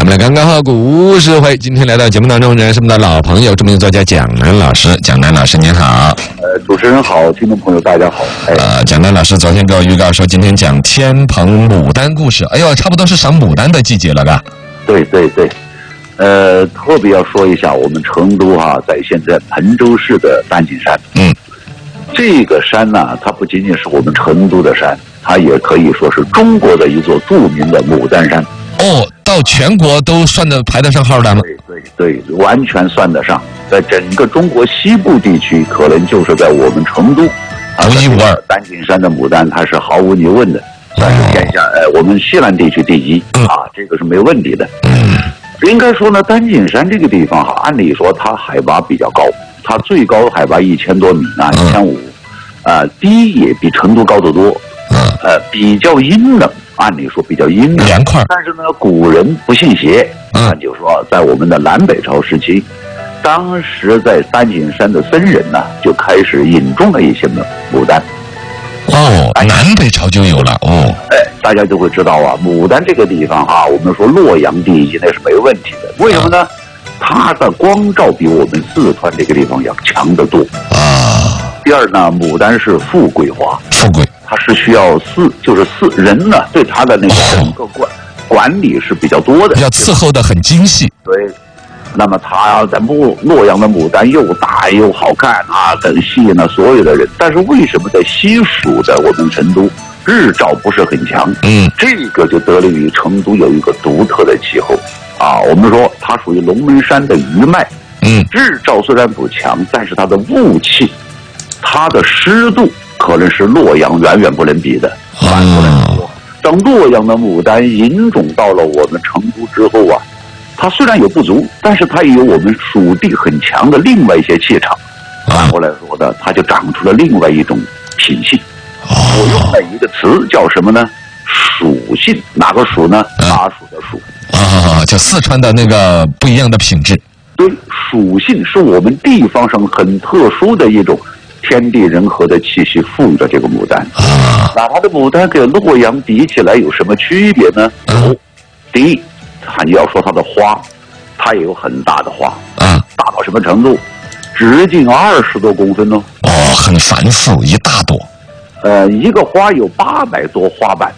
们的刚刚好故事会，今天来到节目当中人是我们的老朋友，著名作家蒋楠老师。蒋楠老师您好。 主持人好，听众朋友大家好。 蒋楠老师昨天给我预告说今天讲天棚牡丹故事，哎呦，差不多是赏牡丹的季节了吧？ 对对对，特别要说一下我们成都在现在郴州市的丹景山。这个山呢，它不仅仅是我们成都的山，它也可以说是中国的一座著名的牡丹山。 哦，到全国都算得排得上号的吗？ 对，完全算得上。在整个中国西部地区，可能就是在我们成都独一无二。 丹景山的牡丹它是毫无疑问的，算是天下我们西南地区第一这个是没有问题的。应该说呢，丹景山这个地方按理说它海拔比较高，它最高海拔1000多米1500，低也比成都高得多，比较阴冷。按理说比较阴凉， 凉快， 但是呢，古人不信邪，就说在我们的南北朝时期，当时在丹景山的僧人呢，就开始引种了一些牡丹。 南北朝就有了大家都会知道牡丹这个地方我们说洛阳第一那是没问题的。为什么呢？它的光照比我们四川这个地方要强得多第二呢，牡丹是富贵花， 富贵。 它是需要人呢对它的那个整个管理是比较多的， 要伺候的很精细。 对，那么它在洛阳的牡丹又大又好看很吸引了所有的人。但是为什么在西蜀的我们成都日照不是很强？这个就得力于成都有一个独特的气候我们说它属于龙门山的余脉。日照虽然不强，但是它的雾气，它的湿度可能是洛阳远远不能比的。反过来说，当洛阳的牡丹引种到了我们成都之后它虽然有不足，但是它也有我们蜀地很强的另外一些气场。反过来说呢，它就长出了另外一种品性。我用了一个词叫什么呢？属性。哪个属呢？巴蜀的属。 就四川的那个不一样的品质。 对，属性是我们地方上很特殊的一种天地人和的气息赋予了这个牡丹。那它的牡丹跟洛阳比起来有什么区别呢？第一，你要说它的花，它也有很大的花大到什么程度？直径20多公分很繁复，一大朵。 一个花有800多花瓣。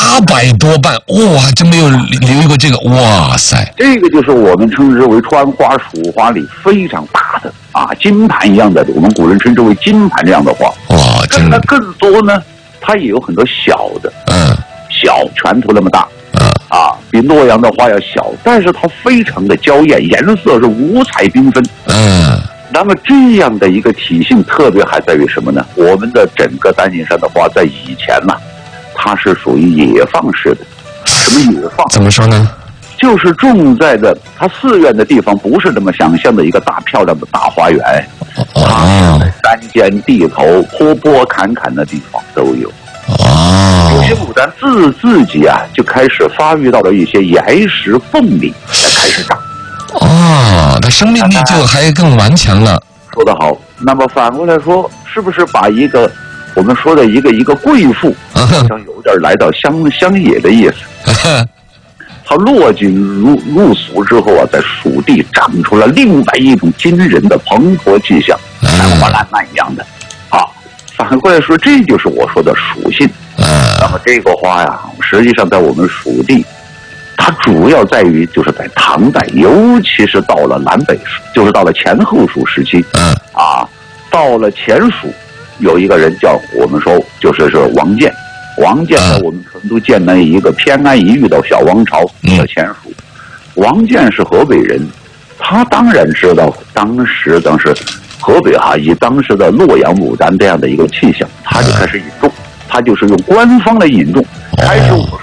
800多瓣，哇，真没有留意过这个，哇塞！ 这个就是我们称之为川花、蜀花里非常大的金盘一样的，我们古人称之为金盘这样的花。哇，真的。更多呢，它也有很多小的，小拳头那么大，比洛阳的花要小，但是它非常的娇艳，颜色是五彩缤纷。那么这样的一个体性特别还在于什么呢？我们的整个丹景山的花在以前它是属于野放式的。什么野放？ 怎么说呢？ 就是种在的它寺院的地方，不是这么想象的一个大漂亮的大花园。它在山间地头坡坡坎坎的地方都有。有些牡丹自己就开始发育到了一些岩石缝里才开始长。 它生命力就还更顽强了。 说得好。那么反过来说，是不是把一个我们说的一个贵妇，好像有点来到乡野的意思。他落井入蜀之后在蜀地长出了另外一种惊人的蓬勃气象，像花烂漫一样的。反过来说，这就是我说的属性。那么这个花实际上在我们蜀地，它主要在于就是在唐代，尤其是到了南北蜀，就是到了前后蜀时期。到了前蜀，有一个人叫我们说就是王建。王建在我们成都建了一个偏安一隅的小王朝的前蜀。王建是河北人，他当然知道当时河北以当时的洛阳牡丹这样的一个气象，他就开始引种，他就是用官方的引种，开始